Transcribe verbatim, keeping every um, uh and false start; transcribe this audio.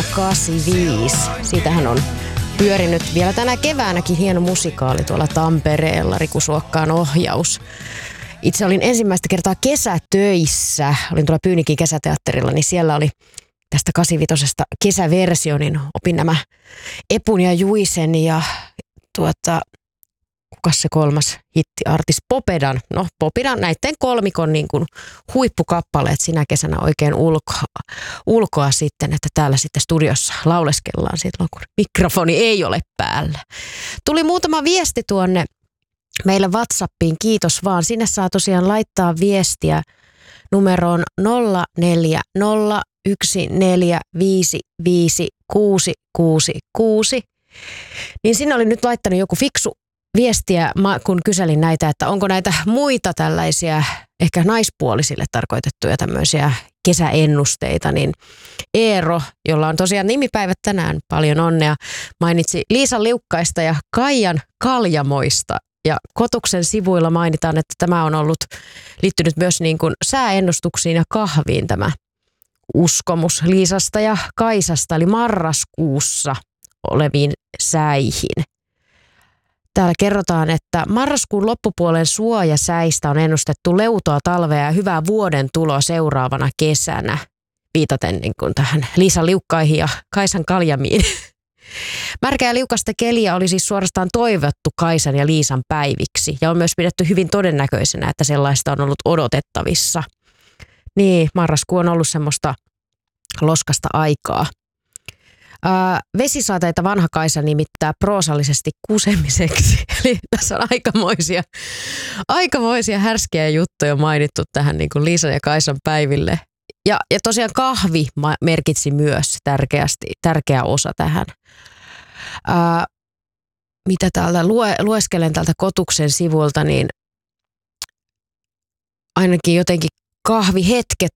vuonna kahdeksankymmentäviisi. Siitähän on pyörinyt vielä tänä keväänäkin hieno musikaali tuolla Tampereella, Riku Suokkaan ohjaus. Itse olin ensimmäistä kertaa kesätöissä, olin tuolla Pyynikin kesäteatterilla, niin siellä oli tästä kahdeksankymmentäviisi kesäversio, niin opin nämä Epun ja Juisen ja tuota, kukas se kolmas hittiartis, Popedan. No Popedan näiden kolmikon niin kuin huippukappaleet sinä kesänä oikein ulkoa, ulkoa sitten, että täällä sitten studiossa lauleskellaan silloin, kun mikrofoni ei ole päällä. Tuli muutama viesti tuonne meille WhatsAppiin, kiitos vaan. Sinne saa tosiaan laittaa viestiä numeroon nolla neljä nolla yksi neljä viisi viisi kuusi kuusi kuusi. Niin sinne oli nyt laittanut joku fiksu viestiä, kun kyselin näitä, että onko näitä muita tällaisia ehkä naispuolisille tarkoitettuja tämmöisiä kesäennusteita, niin Eero, jolla on tosiaan nimipäivät tänään, paljon onnea, mainitsi Liisan Liukkaista ja Kaijan Kaljamoista. Ja Kotuksen sivuilla mainitaan, että tämä on ollut liittynyt myös niin kuin sääennustuksiin ja kahviin tämä uskomus Liisasta ja Kaisasta, eli marraskuussa oleviin säihin. Täällä kerrotaan, että marraskuun loppupuolen suojasäistä on ennustettu leutoa talvea ja hyvää vuoden tuloa seuraavana kesänä, viitaten niin kuin tähän Liisan Liukkaihin ja Kaisan Kaljamiin. Märkä ja liukasta keliä oli siis suorastaan toivottu Kaisan ja Liisan päiviksi ja on myös pidetty hyvin todennäköisenä, että sellaista on ollut odotettavissa. Niin, marraskuu on ollut semmoista loskasta aikaa. Ää, vesisaateita vanha Kaisa nimittää proosallisesti kusemiseksi. Eli tässä on aikamoisia, aikamoisia härskiä juttuja mainittu tähän niin kuin Liisan ja Kaisan päiville. Ja, ja tosiaan kahvi merkitsi myös tärkeästi, tärkeä osa tähän. Ää, mitä täältä lue, lueskelen täältä Kotuksen sivulta, niin ainakin jotenkin kahvihetket